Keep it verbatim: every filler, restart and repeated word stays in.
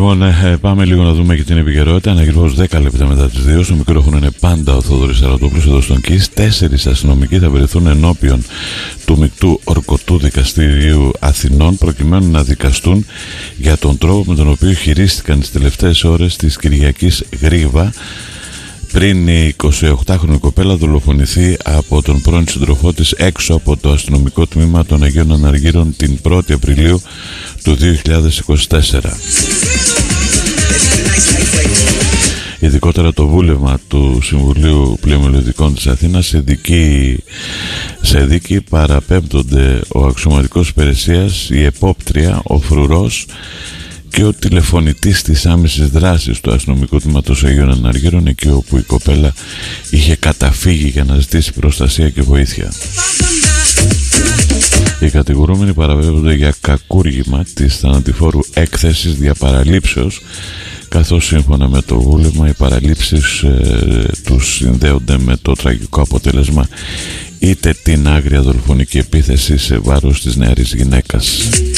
Λοιπόν, ε, πάμε λίγο να δούμε και την επικαιρότητα. Είναι ακριβώς δέκα λεπτά μετά τις δύο. Στο μικρόφωνο είναι πάντα ο Θοδωρής Σαρατόπουλος εδώ στον ΚΙΣ. Τέσσερις αστυνομικοί θα βρεθούν ενώπιον του Μεικτού Ορκωτού Δικαστηρίου Αθηνών προκειμένου να δικαστούν για τον τρόπο με τον οποίο χειρίστηκαν τις τελευταίες ώρες της Κυριακής Γρίβα, πριν η εικοσιοκτάχρονη κοπέλα δολοφονηθεί από τον πρώην σύντροφό της έξω από το αστυνομικό τμήμα των Αγίων Αναργύρων την πρώτη Απριλίου του δύο χιλιάδες είκοσι τέσσερα. Ειδικότερα το βούλευμα του Συμβουλίου Πλημμυλωδικών της Αθήνας σε δική, σε δίκη παραπέμπτονται ο αξιωματικός υπηρεσίας, η επόπτρια, ο φρουρός και ο τηλεφωνητής της άμεσης δράσης του αστυνομικού τμήματος Αγίων Αναργύρων, εκεί όπου η κοπέλα είχε καταφύγει για να ζητήσει προστασία και βοήθεια. Οι κατηγορούμενοι παραπέμπτονται για κακούργημα της θανατηφόρου έκθεσης διαπαραλήψεως, καθώς σύμφωνα με το βούλευμα οι παραλήψεις ε, τους συνδέονται με το τραγικό αποτέλεσμα είτε την άγρια δολοφονική επίθεση σε βάρος της νεαρής γυναίκας.